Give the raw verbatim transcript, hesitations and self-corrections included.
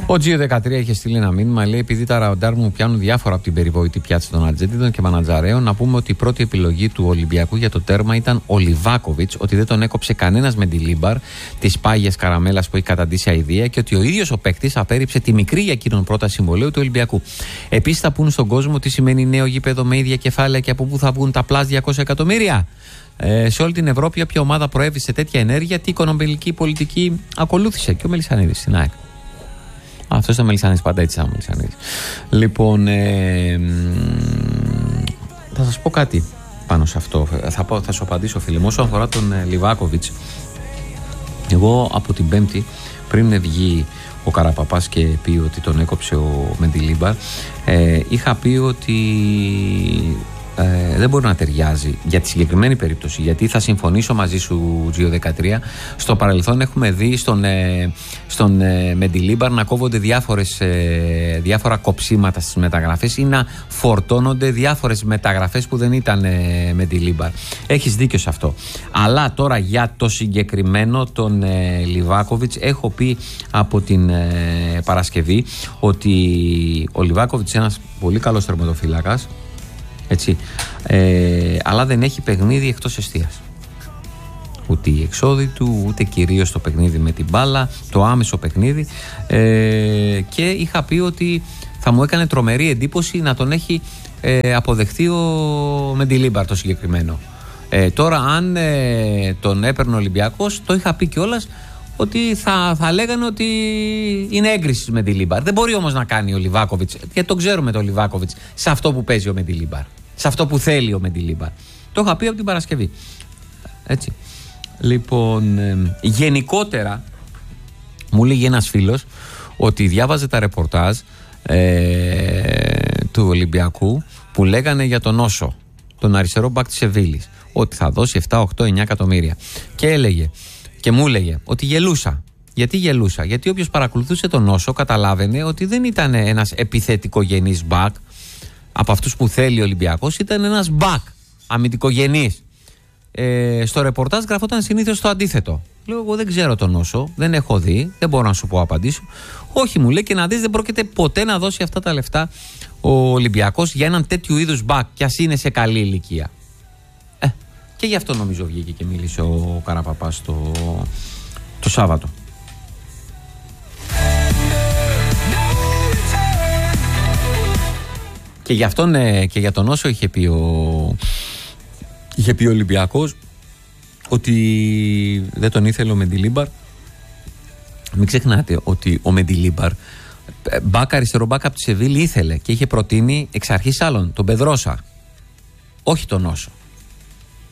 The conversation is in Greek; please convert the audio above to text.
Ο Τζι δεκατρία είχε στείλει ένα μήνυμα, λέει: επειδή τα ραντάρ μου πιάνουν διάφορα από την περιβόητη πιάτσα των Αρτζέντινων και Μανατζαρέων, να πούμε ότι η πρώτη επιλογή του Ολυμπιακού για το τέρμα ήταν ο Λιβάκοβιτς, ότι δεν τον έκοψε κανένας με τη Λίμπαρ, τις πάγιες καραμέλας που έχει καταντήσει αηδία, και ότι ο ίδιος ο παίκτης απέρριψε τη μικρή για εκείνον πρώτα συμβολέου του Ολυμπιακού. Επίσης, θα πούν στον κόσμο τι σημαίνει νέο γήπεδο με ίδια κεφάλαια και από πού θα βγουν τα πλάς διακόσια εκατομμύρια. Ε, σε όλη την Ευρώπη, όποια ομάδα προέβη σε τέτοια ενέργεια, τι οικονομική πολιτική ακολούθησε. Και ο Μελισσανίδης στην ΑΕΚ. Αυτό ήταν Μελισσανίδης, πάντα έτσι ήταν Μελισσανίδης. Λοιπόν, ε, θα σας πω κάτι πάνω σε αυτό. Θα, πω, θα σου απαντήσω, φίλε μου. Όσον αφορά τον ε, Λιβάκοβιτς, εγώ από την Πέμπτη, πριν βγει ο Καραπαπάς και πει ότι τον έκοψε ο Μεντιλίμπαρ, ε, είχα πει ότι Ε, δεν μπορεί να ταιριάζει για τη συγκεκριμένη περίπτωση, γιατί θα συμφωνήσω μαζί σου, Τζι δεκατρία. Στο παρελθόν έχουμε δει στον, ε, στον ε, Μεντιλίμπαρ να κόβονται διάφορες, ε, διάφορα κοψίματα στις μεταγραφές ή να φορτώνονται διάφορες μεταγραφές που δεν ήταν ε, Μεντιλίμπαρ. Έχεις δίκιο σε αυτό. Αλλά τώρα για το συγκεκριμένο τον ε, Λιβάκοβιτς, έχω πει από την ε, Παρασκευή ότι ο Λιβάκοβιτς είναι ένας πολύ καλός τερματοφύλακας. Έτσι. Ε, αλλά δεν έχει παιχνίδι εκτός εστίας. Ούτε η εξόδη του, ούτε κυρίως το παιχνίδι με την μπάλα, το άμεσο παιχνίδι. Ε, και είχα πει ότι θα μου έκανε τρομερή εντύπωση να τον έχει ε, αποδεχτεί ο Μεντιλίμπαρ το συγκεκριμένο. Ε, τώρα, αν ε, τον έπαιρνε ο Ολυμπιακός, το είχα πει κιόλας ότι θα, θα λέγανε ότι είναι έγκριση με τη Λίμπαρ. Δεν μπορεί όμως να κάνει ο Λιβάκοβιτς, γιατί τον ξέρουμε τον Λιβάκοβιτς, σε αυτό που παίζει ο Μεντιλίμπαρ, σε αυτό που θέλει ο Μεντιλίμπαρ. Το είχα πει από την Παρασκευή. Έτσι. Λοιπόν, ε, γενικότερα μου λέγει ένας φίλος ότι διάβαζε τα ρεπορτάζ ε, του Ολυμπιακού που λέγανε για τον Όσο, τον αριστερό μπακ της Σεβίλης, ότι θα δώσει επτά, οκτώ, εννιά εκατομμύρια. Και έλεγε και μου έλεγε ότι γελούσα. Γιατί γελούσα? Γιατί όποιος παρακολουθούσε τον Όσο καταλάβαινε ότι δεν ήταν ένας επιθετικογενής μπακ από αυτούς που θέλει ο Ολυμπιακός, ήταν ένας μπακ αμυντικογενής. Ε, στο ρεπορτάζ γραφόταν συνήθως το αντίθετο. Λέω, εγώ δεν ξέρω τον Όσο, δεν έχω δει, δεν μπορώ να σου πω απαντήσω. Όχι, μου λέει, και να δεις, δεν πρόκειται ποτέ να δώσει αυτά τα λεφτά ο Ολυμπιακός για έναν τέτοιου είδους μπακ, κι ας είναι σε καλή ηλικία. Ε, και γι' αυτό νομίζω βγήκε και μίλησε ο Καραπαπάς το, το Σάββατο. Και γι' αυτόν, ναι, και για τον Όσο είχε πει ο, είχε πει ο Ολυμπιακός ότι δεν τον ήθελε ο Μεντιλίμπαρ. Μην ξεχνάτε ότι ο Μεντιλίμπαρ μπακ αριστερό μπακ από τη Σεβίλη ήθελε και είχε προτείνει εξ αρχής άλλον τον Πεδρόσα, όχι τον Όσο.